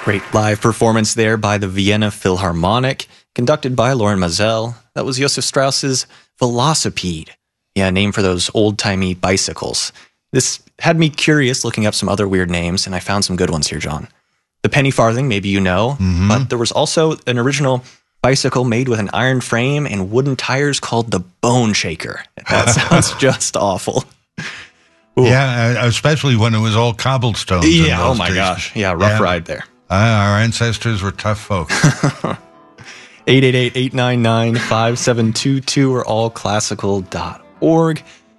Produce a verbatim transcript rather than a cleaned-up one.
Great live performance there by the Vienna Philharmonic, conducted by Lauren Mazel. That was Josef Strauss's Velocipede. Yeah, name for those old-timey bicycles. This had me curious looking up some other weird names, and I found some good ones here, John. The penny farthing, maybe you know, mm-hmm. but there was also an original bicycle made with an iron frame and wooden tires called the Bone Shaker. That sounds just awful. Ooh. Yeah, especially when it was all cobblestones. Yeah, oh my days. gosh. Yeah, rough yeah. ride there. Uh, our ancestors were tough folks. eight eight eight, eight nine nine, five seven two two or all classical dot org.